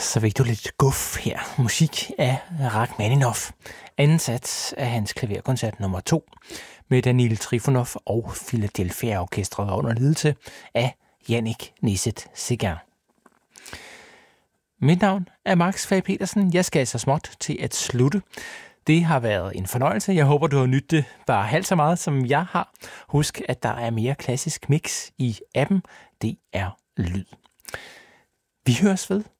Så fik du lidt guf her. Musik af Rachmaninoff. Anden sats af hans klaverkoncert nummer 2 med Danil Trifonov og Philadelphia Orkestret under ledelse af Jannik Nieset-Segan. Mit navn er Max Fage Petersen. Jeg skal så småt til at slutte. Det har været en fornøjelse. Jeg håber, du har nydt det bare halvt så meget, som jeg har. Husk, at der er mere klassisk mix i appen. Det er lyd. Vi høres ved.